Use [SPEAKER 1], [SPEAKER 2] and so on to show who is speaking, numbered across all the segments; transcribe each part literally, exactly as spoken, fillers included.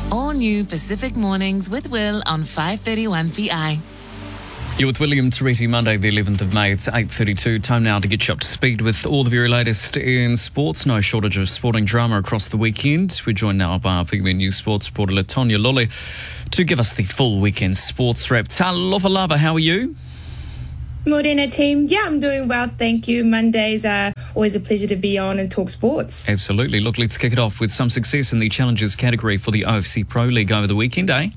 [SPEAKER 1] All new Pacific Mornings with Will on five thirty-one P I.
[SPEAKER 2] You're with William Torretti, Monday the eleventh of May. It's eight thirty-two. Time now to get you up to speed with all the very latest in sports. No shortage of sporting drama across the weekend. We're joined now by our P B News sports reporter, Latonia Lolly, to give us the full weekend sports wrap. Talofa lava, how are you?
[SPEAKER 3] Morena team. Yeah, I'm doing well, thank you. Mondays are always a pleasure to be on and talk sports.
[SPEAKER 2] Absolutely. Look, let's kick it off with some success in the Challengers category for the O F C Pro League over the weekend, eh?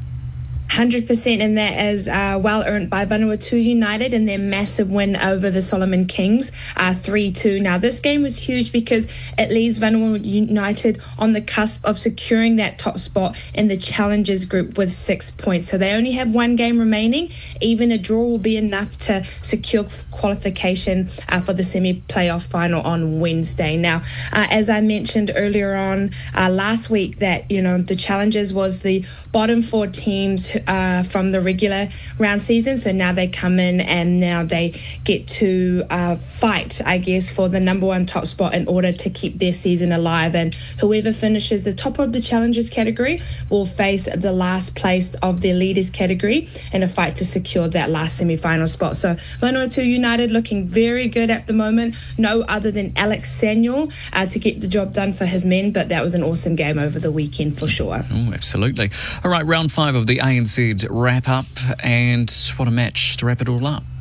[SPEAKER 3] one hundred percent, and that is uh, well earned by Vanuatu United in their massive win over the Solomon Kings, uh, three two. Now, this game was huge because it leaves Vanuatu United on the cusp of securing that top spot in the Challengers group with six points. So they only have one game remaining. Even a draw will be enough to secure qualification uh, for the semi-playoff final on Wednesday. Now, uh, as I mentioned earlier on uh, last week, that, you know, the Challengers was the bottom four teams who Uh, from the regular round season. So now they come in and now they get to uh, fight, I guess, for the number one top spot in order to keep their season alive. And whoever finishes the top of the Challengers category will face the last place of their Leaders category in a fight to secure that last semi-final spot. So Vanuatu United looking very good at the moment. No other than Alex Samuel uh, to get the job done for his men, but that was an awesome game over the weekend for sure.
[SPEAKER 2] Oh, absolutely. All right, round five of the A N Z wrap up, and what a match to wrap it all up.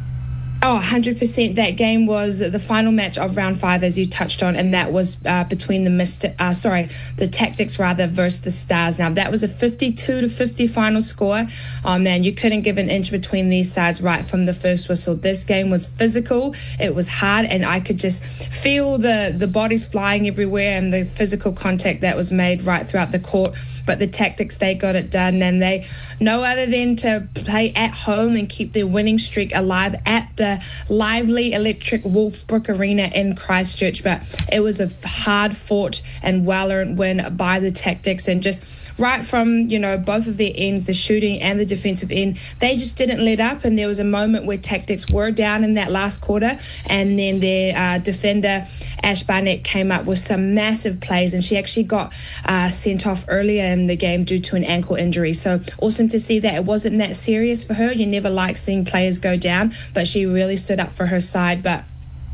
[SPEAKER 3] Oh, one hundred percent. That game was the final match of round five, as you touched on, and that was uh, between the Myst- uh, sorry, the Tactics rather versus the Stars. Now, that was a fifty-two to fifty final score. Oh man, you couldn't give an inch between these sides right from the first whistle. This game was physical, it was hard, and I could just feel the the bodies flying everywhere and the physical contact that was made right throughout the court. But the Tactics, they got it done, and they no other than to play at home and keep their winning streak alive at the lively electric Wolfbrook Arena in Christchurch. But it was a hard fought and well earned win by the Tactics, and just right from, you know, both of their ends, the shooting and the defensive end, they just didn't let up. And there was a moment where Tactics were down in that last quarter, and then their uh, defender Ash Barnett came up with some massive plays, and she actually got uh, sent off earlier in the game due to an ankle injury. So awesome to see that it wasn't that serious for her. You never like seeing players go down, but she really stood up for her side. But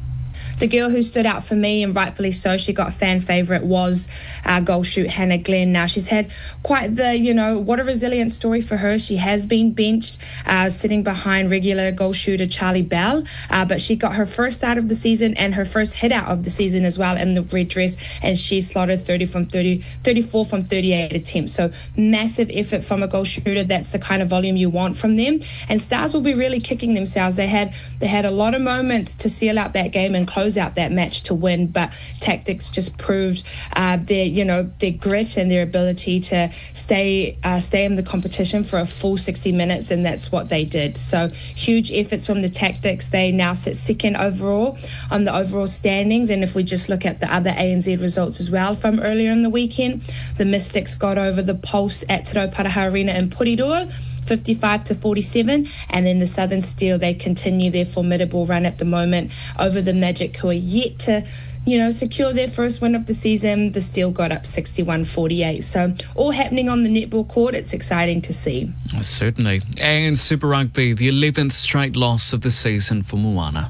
[SPEAKER 3] the girl who stood out for me, and rightfully so, she got a fan favourite, was uh, goal shoot Hannah Glenn. Now, she's had quite the, you know, what a resilient story for her. She has been benched, uh, sitting behind regular goal shooter Charlie Bell, uh, but she got her first start of the season and her first hit out of the season as well in the red dress, and she slotted thirty from thirty, thirty-four from thirty-eight attempts. So massive effort from a goal shooter. That's the kind of volume you want from them. And Stars will be really kicking themselves. They had they had a lot of moments to seal out that game and close out that match to win, but Tactics just proved uh, their, you know, their grit and their ability to stay uh, stay in the competition for a full sixty minutes, and that's what they did. So huge efforts from the Tactics. They now sit second overall on the overall standings, and if we just look at the other A N Z results as well from earlier in the weekend, the Mystics got over the Pulse at Te Rauparaha Arena in Porirua, fifty-five to forty-seven, and then the Southern Steel, they continue their formidable run at the moment over the Magic, who are yet to, you know, secure their first win of the season. The Steel got up sixty-one forty-eight. So all happening on the netball court. It's exciting to see.
[SPEAKER 2] Certainly. And Super Rugby, the eleventh straight loss of the season for Moana.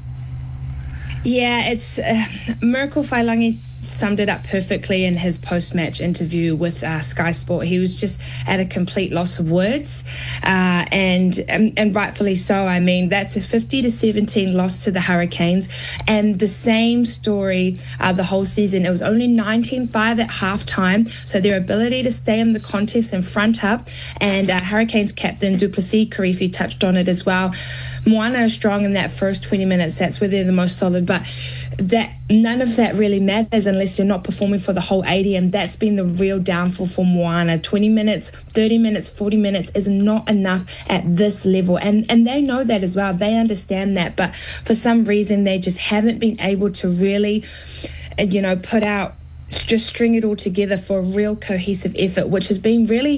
[SPEAKER 3] Yeah, it's uh, Merkel Failangi summed it up perfectly in his post-match interview with uh, Sky Sport. He was just at a complete loss of words, uh, and, and and rightfully so. I mean, that's a fifty to seventeen loss to the Hurricanes, and the same story uh, the whole season. It was only nineteen five at halftime, so their ability to stay in the contest and front up, and uh, Hurricanes captain Duplessis Karifi touched on it as well. Moana are strong in that first twenty minutes. That's where they're the most solid, but that none of that really matters unless you're not performing for the whole eighty, and that's been the real downfall for Moana. twenty minutes, thirty minutes, forty minutes is not enough at this level, and and they know that as well. They understand that, but for some reason they just haven't been able to really, you know, put out, just string it all together for a real cohesive effort, which has been really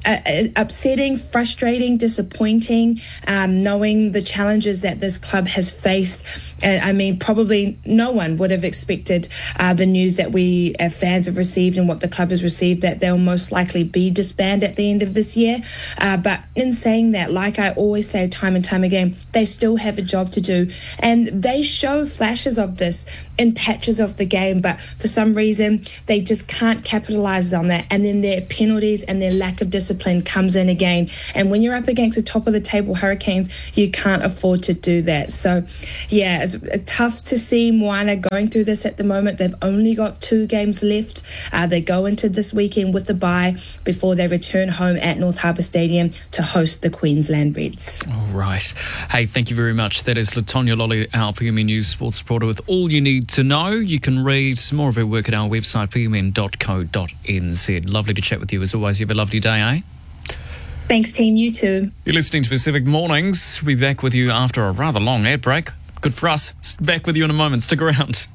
[SPEAKER 3] uh, upsetting, frustrating, disappointing, um, knowing the challenges that this club has faced. And I mean, probably no one would have expected uh, the news that we uh, fans have received and what the club has received, that they'll most likely be disbanded at the end of this year. Uh, but in saying that, like I always say time and time again, they still have a job to do. And they show flashes of this in patches of the game, but for some reason, they just can't capitalize on that. And then their penalties and their lack of discipline comes in again. And when you're up against the top of the table Hurricanes, you can't afford to do that. So, yeah, it's tough to see Moana going through this at the moment. They've only got two games left. Uh, they go into this weekend with the bye before they return home at North Harbour Stadium to host the Queensland Reds.
[SPEAKER 2] All right. Hey, thank you very much. That is Latonya Lolly, our P M N News sports reporter, with all you need to know. You can read some more of her work at our website, p m n dot co dot n z. Lovely to chat with you as always. You have a lovely day, eh?
[SPEAKER 3] Thanks, team. You too.
[SPEAKER 2] You're listening to Pacific Mornings. We'll be back with you after a rather long ad break. Good for us. Back with you in a moment. Stick around.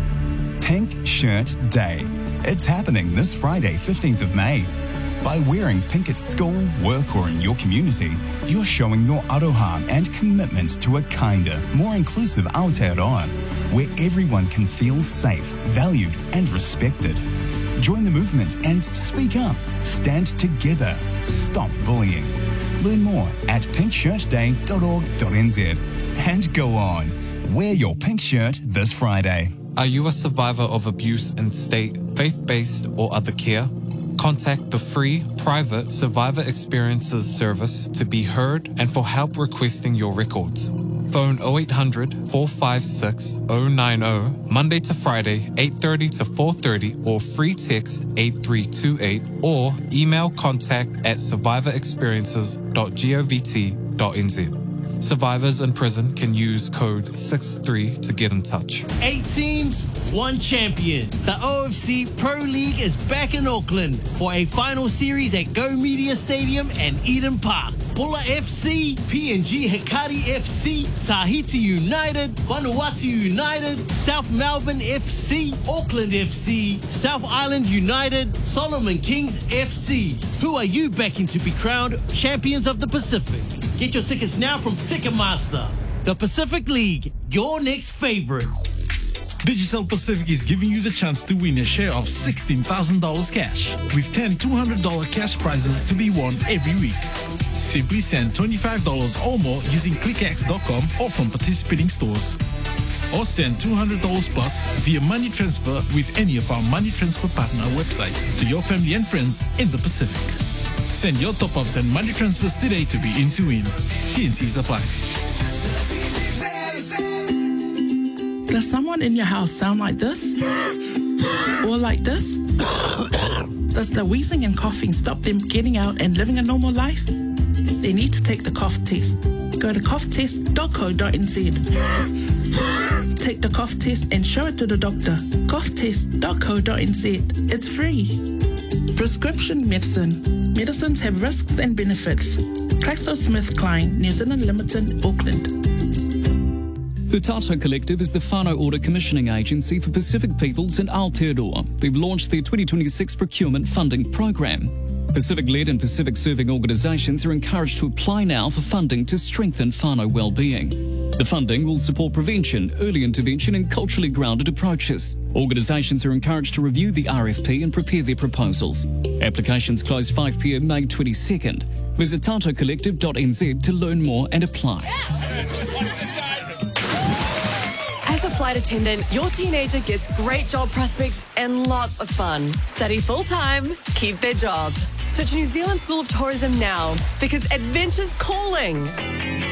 [SPEAKER 4] Pink Shirt Day. It's happening this Friday, fifteenth of May. By wearing pink at school, work or in your community, you're showing your aroha and commitment to a kinder, more inclusive Aotearoa, where everyone can feel safe, valued and respected. Join the movement and speak up. Stand together. Stop bullying. Learn more at pink shirt day dot org dot n z. And go on. Wear your pink shirt this Friday.
[SPEAKER 5] Are you a survivor of abuse in state, faith-based or other care? Contact the free, private Survivor Experiences service to be heard and for help requesting your records. Phone oh eight hundred, four five six, oh nine oh, Monday to Friday, eight thirty to four thirty, or free text eight three two eight, or email contact at survivor experiences dot govt dot n z. Survivors in prison can use code six three to get in touch.
[SPEAKER 6] Eight teams, one champion. The O F C Pro League is back in Auckland for a final series at Go Media Stadium and Eden Park. Bulla F C, P N G Hikari F C, Tahiti United, Vanuatu United, South Melbourne F C, Auckland F C, South Island United, Solomon Kings F C. Who are you backing to be crowned champions of the Pacific? Get your tickets now from Ticketmaster. The Pacific League, your next favorite.
[SPEAKER 7] Digicel Pacific is giving you the chance to win a share of sixteen thousand dollars cash, with ten two hundred dollars cash prizes to be won every week. Simply send twenty-five dollars or more using click x dot com or from participating stores. Or send two hundred dollars plus via money transfer with any of our money transfer partner websites to your family and friends in the Pacific. Send your top-ups and money transfers today to be in to win. T N Cs apply.
[SPEAKER 8] Does someone in your house sound like this? Or like this? Does the wheezing and coughing stop them getting out and living a normal life? They need to take the cough test. Go to cough test dot co dot n z. Take the cough test and show it to the doctor. cough test dot co dot n z. It's free. Prescription medicine. Medicines have risks and benefits. GlaxoSmithKline, New Zealand Limited, Auckland.
[SPEAKER 2] The Tato Collective is the whānau order commissioning agency for Pacific peoples in Aotearoa. They've launched their twenty twenty-six procurement funding program. Pacific-led and Pacific-serving organisations are encouraged to apply now for funding to strengthen whānau well-being. The funding will support prevention, early intervention and culturally grounded approaches. Organisations are encouraged to review the R F P and prepare their proposals. Applications close five p m May twenty-second. Visit tato collective dot n z to learn more and apply.
[SPEAKER 9] As a flight attendant, your teenager gets great job prospects and lots of fun. Study full-time, keep their job. Search New Zealand School of Tourism now, because adventure's calling.